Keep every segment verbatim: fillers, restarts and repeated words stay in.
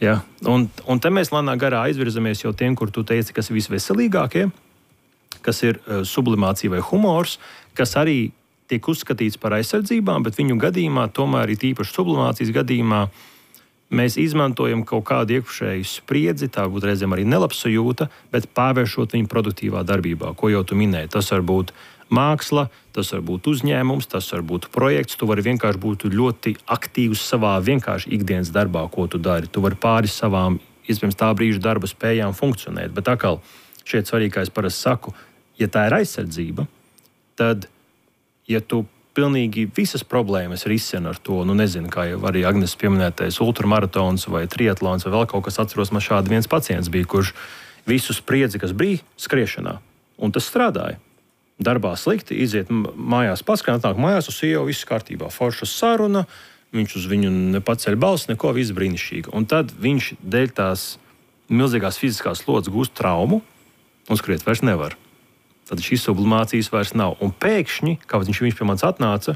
Ja? Un, un te mēs lēnā garā aizvirzamies jau tiem, kur tu teici, kas ir visveselīgākie, kas ir uh, sublimācija vai humors, kas arī tiek uzskatīts par aizsardzībām, bet viņu gadījumā, tomēr ir īpaši sublimācijas gadījumā, mēs izmantojam kaut kādu iekšēju spriedzi, tā būtu reizēm arī nelabsajūta, bet pārvēršot viņu produktīvā darbībā, ko jau tu minēji. Tas var būt māksla, tas var būt uzņēmums, tas var būt projekts. Tu vari vienkārši būt ļoti aktīvs savā vienkārši ikdienas darbā, ko tu dari. Tu vari pāri savām, iespējams, tā brīža darba spējām funkcionēt. Bet atkal, šeit svarīgi, kā es parasti saku, ja tā ir aizsardzība, tad, ja tu pilnīgi visas problēmas risina ar to, nu nezinu, kā jau arī Agnes pieminētais ultramaratons vai triatlons vai vēl kaut kas. Atceros, man šādi viens pacients bija, kurš visu spriedzi, kas bija skriešanā, un tas strādāja. Darbā slikti, iziet mājās paskan, atnāk mājās uz sievu, viss kārtībā, forša saruna, viņš uz viņu nepaceļ balsi, neko, viss brīnišķīgi. Un tad viņš dēļ tās milzīgās fiziskās slodzes gūst traumu un skriet vairs nevar. Tad šīs sublimācijas vairs nav. Un pēkšņi, kā viņš, viņš pie manis atnāca,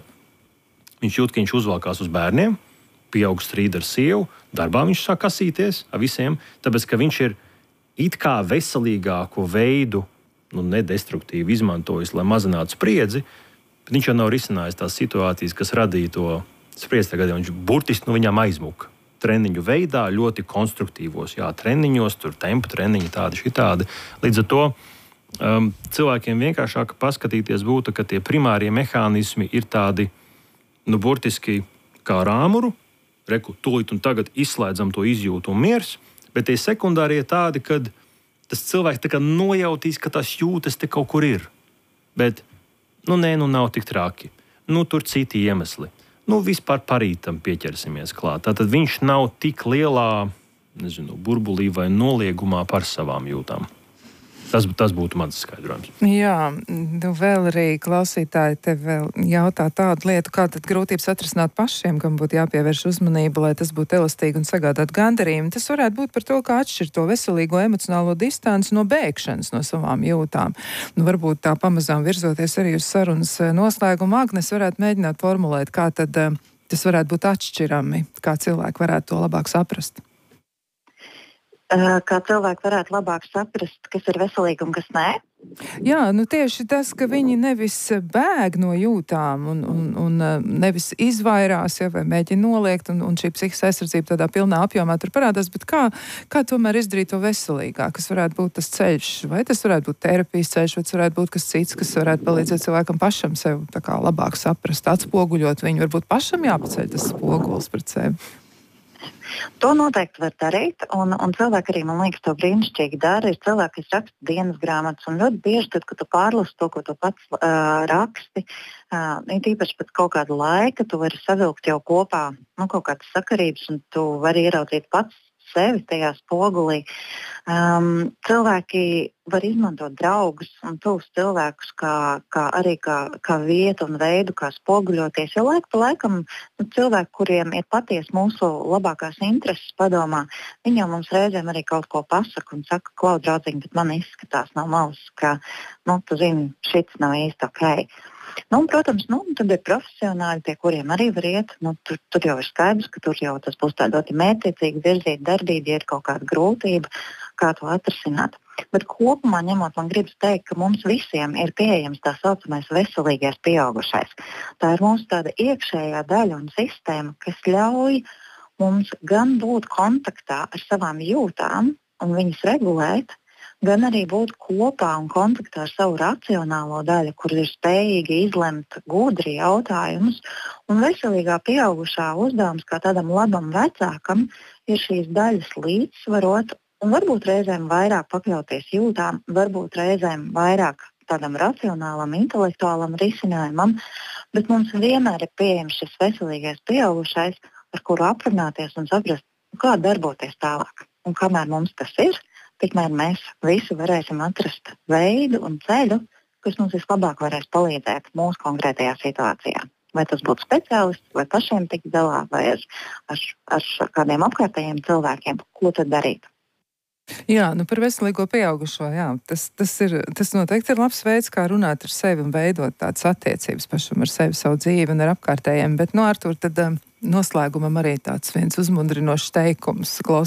viņš jūt, ka viņš uzvalkās uz bērniem, pieaug strīd ar sievu, darbā viņš sāk kasīties ar visiem, tāpēc, ka viņš ir it kā veselīgāko veidu, nu, nedestruktīvi izmantojis, lai mazinātu spriedzi, bet viņš jau nav risinājis tās situācijas, kas radīja to spriedzi. Tagad viņš burtiski no viņām aizmuka. Treniņu veidā, ļoti konstruktīvos, jā, treniņos, tur tempu treniņi tādi, šitādi. Līdz ar to Um, cilvēkiem vienkāršāk paskatīties būtu, ka tie primārie mehānismi ir tādi, nu, burtiski kā rāmuru, reku, tūlīt un tagad izslēdzam to izjūtu un miers, bet tie sekundārie tādi, kad tas cilvēks tā kā nojautīs, ka tās jūtas te kaut kur ir. Bet, nu, nē, nu, nav tik traki. Nu, tur citi iemesli. Nu, vispār parītam pieķersimies klāt. Tātad viņš nav tik lielā, nezinu, burbulī vai noliegumā par savām jūtām. Tas, tas būtu mans skaidrojums. Jā, nu vēl arī klausītāji te vēl jautā tādu lietu, kā tad grūtības atrisināt pašiem, kam būtu jāpievērš uzmanība, lai tas būtu elastīgi un sagādāt gandarījumu. Tas varētu būt par to, kā atšķirt to veselīgo emocionālo distanci no bēgšanas no savām jūtām. Nu, varbūt tā pamazām virzoties arī uz sarunas noslēgumu, Agnes varētu mēģināt formulēt, kā tad tas varētu būt atšķirami, kā cilvēki varētu to labāk saprast. Kā cilvēki varētu labāk saprast, kas ir veselīgi un kas nē? Jā, nu tieši tas, ka viņi nevis bēg no jūtām un, un, un nevis izvairās, ja, vai mēģina noliegt, un, un šī psihiskā aizsardzība tādā pilnā apjomā tur parādās, bet kā, kā tomēr izdarīt to veselīgāk, kas varētu būt tas ceļš, vai tas varētu būt terapijas ceļš, vai tas varētu būt kas cits, kas varētu palīdzēt cilvēkam pašam sev tā kā labāk saprast, atspoguļot viņu, varbūt pašam jāpaceļ tas spogulis pret sevi. To noteikti var darīt, un, un cilvēki arī, man liekas, to brīnišķīgi dara. Ir cilvēki, kas raksta dienas grāmatas, un ļoti bieži, tad, kad tu pārlasi to, ko tu pats uh, raksti, uh, it īpaši pēc kaut kāda laika, tu vari savilkt jau kopā nu, kaut kādas sakarības, un tu vari ieraudzīt pats sevi tajā spogulī. Um, cilvēki var izmantot draugus un tuvus cilvēkus kā, kā arī kā, kā vietu un veidu, kā spoguļoties. Jo laika pa laikam nu, cilvēki, kuriem ir patiesi mūsu labākās intereses padomā, viņi jau mums reizēm arī kaut ko pasaka un saka, klau, draudziņ, bet man izskatās no malas, ka, nu, tu zini, šits nav īsti ok. Nu, un, protams, nu, tad ir profesionāļi, pie kuriem arī var iet. Nu, tur, tur jau ir skaidrs, ka tur jau tas būs tā ļoti mērķiecīgi virzīt darbību, ja ir kaut kāda grūtība, kā to atrisināt. Bet kopumā ņemot, man gribas teikt, ka mums visiem ir pieejams tā saucamais veselīgais pieaugušais. Tā ir mūsu tāda iekšējā daļa un sistēma, kas ļauj mums gan būt kontaktā ar savām jūtām un viņas regulēt, gan arī būt kopā un kontaktā ar savu racionālo daļu, kur ir spējīgi izlemt gudri jautājumus. Un veselīgā pieaugušā uzdevums kā tādam labam vecākam ir šīs daļas līdzsvarot un varbūt reizēm vairāk pakļauties jūtām, varbūt reizēm vairāk tādam racionālam, intelektuālam risinājumam, bet mums vienmēr ir pieejams šis veselīgais pieaugušais, ar kuru aprunāties un saprast, kā darboties tālāk. Un kamēr mums tas ir, tikmēr mēs visi varēsim atrast veidu un ceļu, kas mums vislabāk varēs palīdzēt mūsu konkrētajā situācijā. Vai tas būtu speciālists, vai pašiem tikt galā, vai ar, ar, ar kādiem apkārtējiem cilvēkiem, ko tad darīt? Jā, nu par veselīgo pieaugušo, jā, tas, tas, ir, tas noteikti ir labs veids, kā runāt ar sevi un veidot tādas attiecības pašam ar sevi, savu dzīvi un ar apkārtējiem. Bet, nu, Artur, tad um, noslēgumam arī tāds viens uzmundrinošs teikums.